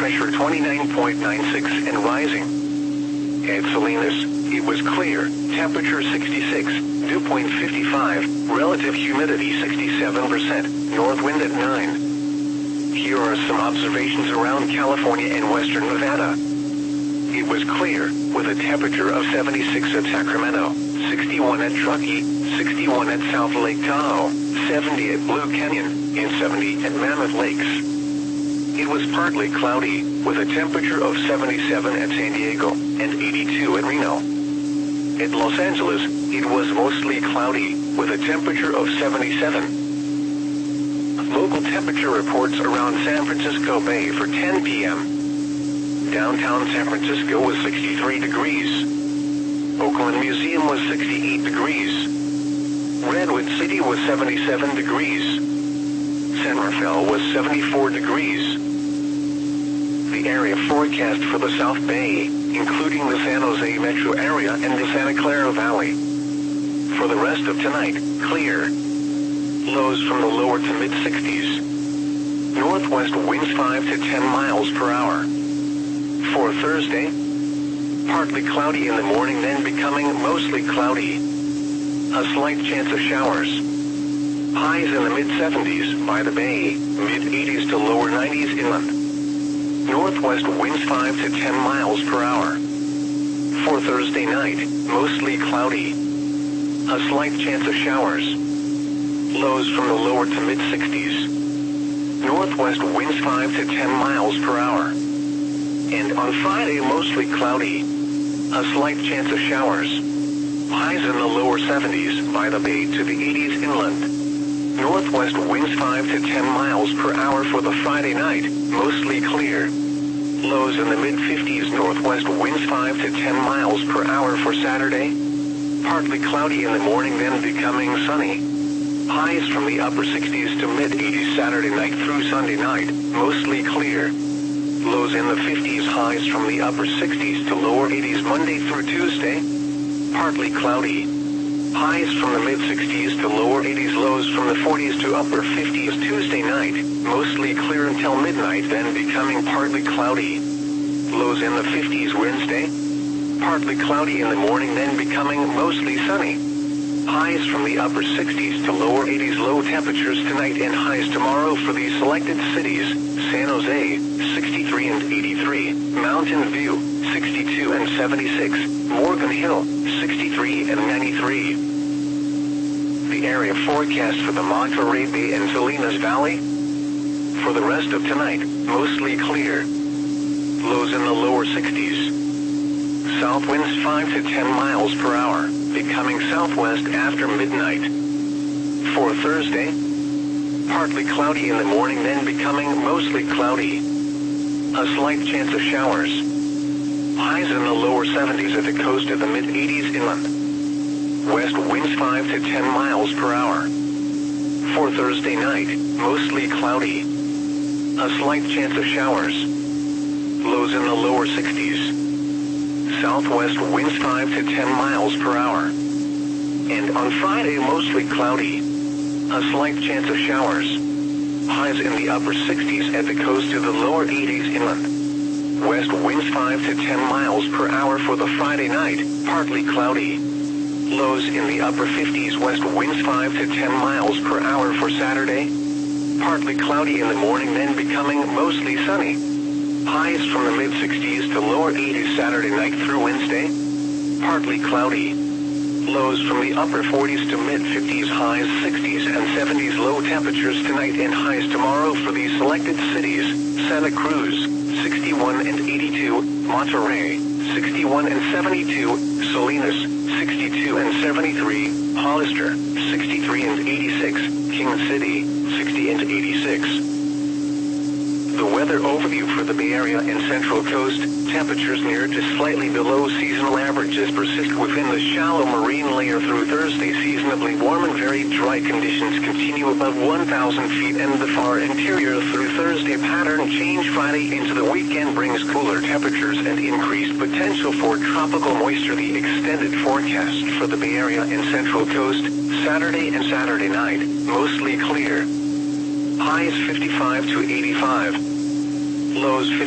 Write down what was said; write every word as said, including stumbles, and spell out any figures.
pressure twenty-nine point nine six and rising. At Salinas, it was clear, temperature sixty-six, dew point fifty-five, relative humidity sixty-seven percent, north wind at nine. Here are some observations around California and western Nevada. It was clear, with a temperature of seventy-six at Sacramento, sixty-one at Truckee, sixty-one at South Lake Tahoe, seventy at Blue Canyon, and seventy at Mammoth Lakes. It was partly cloudy, with a temperature of seventy-seven at San Diego, and eighty-two at Reno. At Los Angeles, it was mostly cloudy, with a temperature of seventy-seven. Local temperature reports around San Francisco Bay for ten p m Downtown San Francisco was sixty-three degrees. Oakland Museum was sixty-eight degrees. Redwood City was seventy-seven degrees. San Rafael was seventy-four degrees. The area forecast for the South Bay, including the San Jose metro area and the Santa Clara Valley. For the rest of tonight, clear. Lows from the lower to mid-sixties. Northwest winds five to ten miles per hour. For Thursday, partly cloudy in the morning, then becoming mostly cloudy. A slight chance of showers. Highs in the mid-seventies by the bay, mid-eighties to lower nineties inland. Northwest winds five to ten miles per hour. For Thursday night, mostly cloudy. A slight chance of showers. Lows from the lower to mid-sixties. Northwest winds five to ten miles per hour. And on Friday, mostly cloudy. A slight chance of showers. Highs in the lower seventies by the bay to the eighties inland. Northwest winds five to ten miles per hour for the Friday night, mostly clear. Lows in the mid-fifties. Northwest winds five to ten miles per hour for Saturday. Partly cloudy in the morning, then becoming sunny. Highs from the upper sixties to mid-eighties Saturday night through Sunday night, mostly clear. Lows in the fifties. Highs from the upper sixties to lower eighties Monday through Tuesday. Partly cloudy. Highs from the mid-sixties to lower eighties. Lows from the forties to upper fifties Tuesday night, mostly clear until midnight, then becoming partly cloudy. Lows in the fifties Wednesday. Partly cloudy in the morning, then becoming mostly sunny. Highs from the upper sixties to lower eighties. Low temperatures tonight and highs tomorrow for these selected cities: San Jose, sixty-three and eighty-three, Mountain View, sixty-two and seventy-six, Morgan Hill, sixty-three and ninety-three. The area forecast for the Monterey Bay and Salinas Valley. For the rest of tonight, mostly clear. Lows in the lower sixties. South winds five to ten miles per hour, becoming southwest after midnight. For Thursday, partly cloudy in the morning, then becoming mostly cloudy. A slight chance of showers. Highs in the lower seventies at the coast of the mid-eighties inland. West winds five to ten miles per hour. For Thursday night, mostly cloudy. A slight chance of showers. Lows in the lower sixties. Southwest winds five to ten miles per hour. And on Friday, mostly cloudy. A slight chance of showers. Highs in the upper sixties at the coast to the lower eighties inland. West winds five to ten miles per hour for the Friday night, partly cloudy. Lows in the upper fifties. West winds five to ten miles per hour for Saturday. Partly cloudy in the morning, then becoming mostly sunny. Highs from the mid-sixties to lower eighties Saturday night through Wednesday. Partly cloudy. Lows from the upper forties to mid-fifties. Highs sixties and seventies. Low temperatures tonight and highs tomorrow for these selected cities: Santa Cruz, sixty-one and eighty-two, Monterey, sixty-one and seventy-two, Salinas, sixty-two and seventy-three, Hollister, sixty-three and eighty-six, King City, sixty and eighty-six. The weather overview for the Bay Area and Central Coast: temperatures near to slightly below seasonal averages persist within the shallow marine layer through Thursday. Seasonably warm and very dry conditions continue above one thousand feet in the far interior through Thursday. Pattern change Friday into the weekend brings cooler temperatures and increased potential for tropical moisture. The extended forecast for the Bay Area and Central Coast: Saturday and Saturday night, mostly clear. Highs fifty-five to eighty-five. Lows fifty.